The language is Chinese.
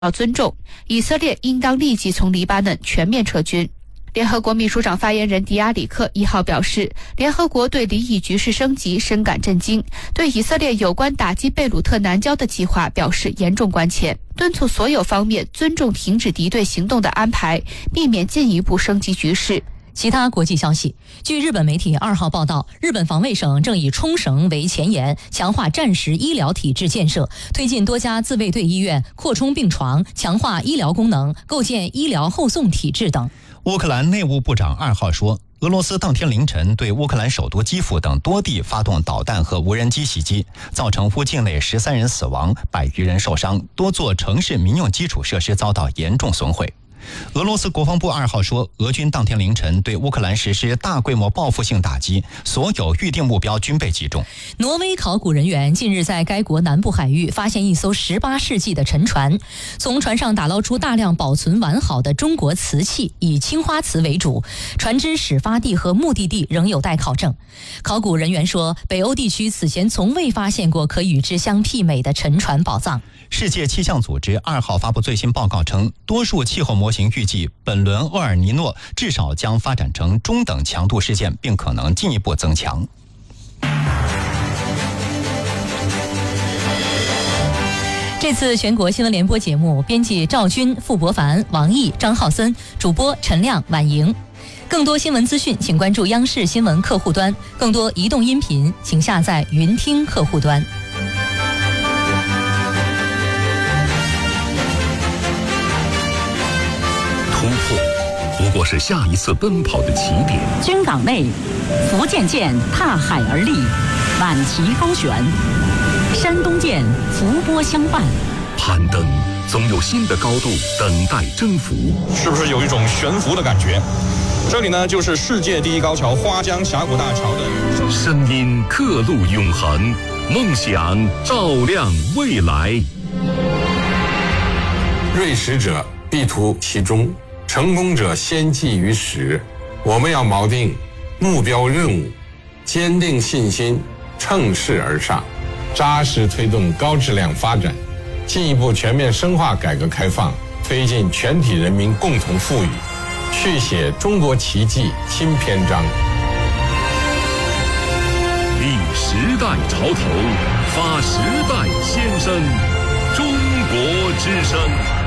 要尊重，以色列应当立即从黎巴嫩全面撤军。联合国秘书长发言人迪亚里克1号表示，联合国对黎以局势升级深感震惊，对以色列有关打击贝鲁特南郊的计划表示严重关切，敦促所有方面尊重停止敌对行动的安排，避免进一步升级局势。 其他国际消息，据日本媒体2号报道，日本防卫省正以冲绳为前沿，强化战时医疗体制建设，推进多家自卫队医院，扩充病床，强化医疗功能，构建医疗后送体制等。 乌克兰内务部长2号说，俄罗斯当天凌晨对乌克兰首都基辅等多地发动导弹和无人机袭击，造成乌境内13人死亡，100余人受伤，多座城市民用基础设施遭到严重损毁。俄罗斯国防部2号说，俄军当天凌晨对乌克兰实施大规模报复性打击，所有预定目标均被击中。 挪威考古人员近日在该国南部海域发现一艘18世纪的沉船，从船上打捞出大量保存完好的中国瓷器，以青花瓷为主，船只始发地和目的地仍有待考证。考古人员说，北欧地区此前从未发现过可与之相媲美的沉船宝藏。 世界气象组织2号发布最新报告称，多数气候模型预计本轮厄尔尼诺至少将发展成中等强度事件，并可能进一步增强。 这次全国新闻联播节目，编辑赵军、傅博凡、王毅、张浩森，主播陈亮、婉莹。更多新闻资讯，请关注央视新闻客户端；更多移动音频，请下载云听客户端。 突破不过是下一次奔跑的起点。 军港内，福建舰踏海而立，满旗高悬；山东舰伏波相伴。 攀登总有新的高度等待征服， 是不是有一种悬浮的感觉？这里呢，就是世界第一高桥花江峡谷大桥的声音，刻录永恒，梦想照亮未来。 锐识者必图其中，成功者先记于始。我们要锚定目标任务，坚定信心，乘势而上，扎实推动高质量发展，进一步全面深化改革开放，推进全体人民共同富裕，续写中国奇迹新篇章。 立时代潮头，发时代先声，中国之声。